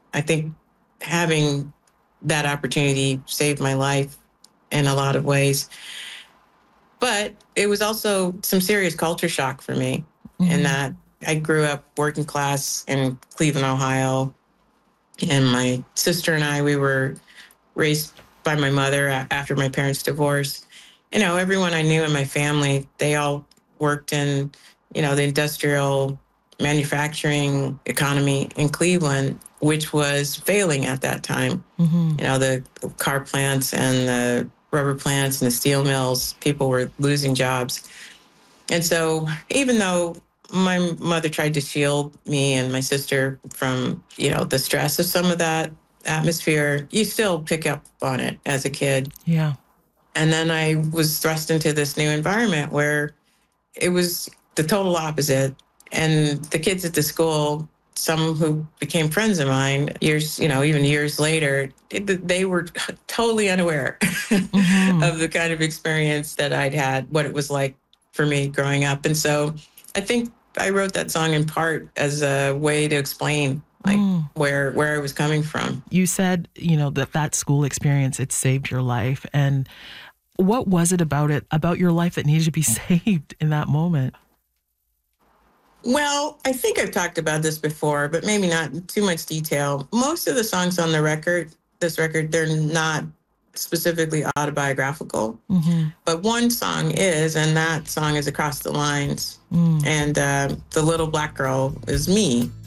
I think having that opportunity saved my life in a lot of ways. But it was also some serious culture shock for me in that I grew up working class in Cleveland, Ohio. And my sister and I, we were raised by my mother after my parents' divorce. You know, everyone I knew in my family, they all worked in, you know, the industrial manufacturing economy in Cleveland, which was failing at that time. You know, the car plants and the rubber plants and the steel mills, people were losing jobs. And so even though my mother tried to shield me and my sister from, you know, the stress of some of that atmosphere, you still pick up on it as a kid. Yeah. And then I was thrust into this new environment where it was the total opposite. And the kids at the school, some who became friends of mine years, you know, even years later, they were totally unaware of the kind of experience that I'd had, what it was like for me growing up. And so I think I wrote that song in part as a way to explain like where I was coming from. You said, you know, that school experience, it saved your life. And what was it about your life that needed to be saved in that moment? Well, I think I've talked about this before, but maybe not in too much detail. Most of the songs on this record, they're not specifically autobiographical. But one song is, and that song is Across the Lines. And the little black girl is me.